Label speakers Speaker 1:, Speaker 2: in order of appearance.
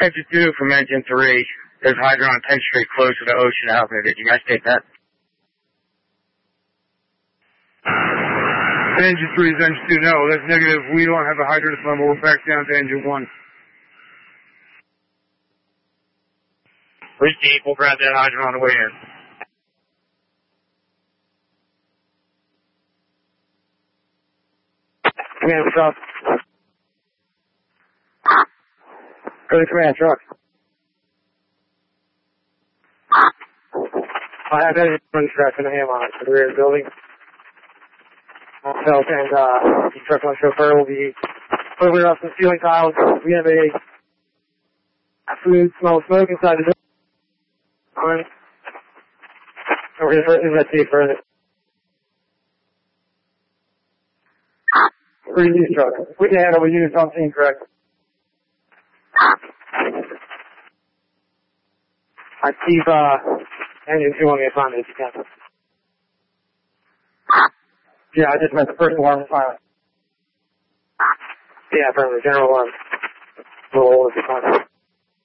Speaker 1: Engine 2 from Engine 3. There's a hydrant on 10th Street close to the Ocean outlet. Did you guys take that?
Speaker 2: Engine 3 is Engine 2. No, that's negative. We don't have a hydrant at the moment. We're back down to Engine 1.
Speaker 1: Repeat, we'll grab that hydrant on the way in.
Speaker 3: Command truck. Go to command truck. I have engine track in the ham on it for the rear of the building. Myself and the truck on chauffeur will be putting up some ceiling tiles. We have a food smell of smoke inside the building. We're going to investigate further. We're going to use truck. We can handle the units on scene, correct? I keep engine 2 on the assignment if you can. Yeah, I just meant the first alarm was silent. Yeah, from the general alarm. A little old if you can.